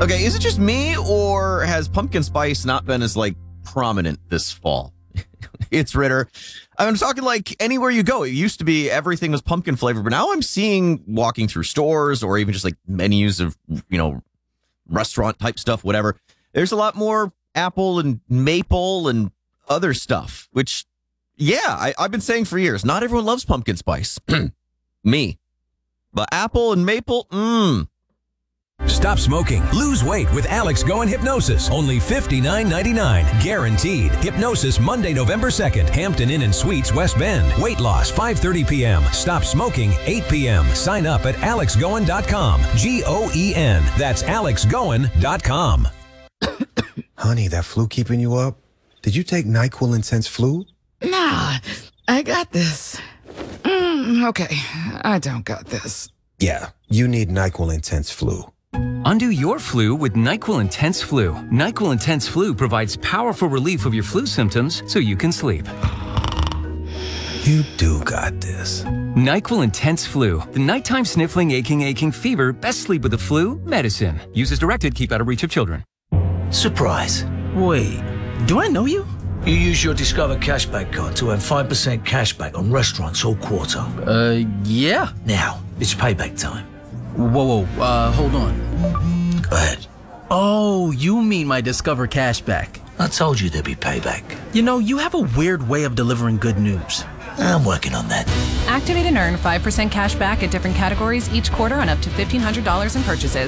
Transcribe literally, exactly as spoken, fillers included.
Okay, is it just me, or has pumpkin spice not been as, like, prominent this fall? It's Ritter. I'm talking like anywhere you go. It used to be everything was pumpkin flavored, but now I'm seeing walking through stores or even just like menus of, you know, restaurant type stuff, whatever. There's a lot more apple and maple and other stuff, which, yeah, I, I've been saying for years. Not everyone loves pumpkin spice. Me. But apple and maple, mmm. Stop smoking. Lose weight with Alex Goen Hypnosis. Only fifty-nine ninety-nine. Guaranteed. Hypnosis Monday, November second. Hampton Inn and Suites, West Bend. Weight loss five thirty p.m. Stop smoking eight p.m. Sign up at alex goen dot com. G O E N. That's alex goen dot com. Honey, that flu keeping you up? Did you take NyQuil Intense Flu? Nah, I got this. Mm, okay, I don't got this. Yeah, you need NyQuil Intense Flu. Undo your flu with NyQuil Intense Flu. NyQuil Intense Flu provides powerful relief of your flu symptoms so you can sleep. You do got this. NyQuil Intense Flu. The nighttime sniffling, aching, aching fever. Best sleep with the flu. Medicine. Use as directed. Keep out of reach of children. Surprise. Wait, do I know you? You use your Discover Cashback card to earn five percent cashback on restaurants all quarter. Uh, yeah. Now, it's payback time. Whoa, whoa, uh, hold on. Go ahead. Oh, you mean my Discover Cashback. I told you there'd be payback. You know, you have a weird way of delivering good news. I'm working on that. Activate and earn five percent cash back at different categories each quarter on up to fifteen hundred dollars in purchases.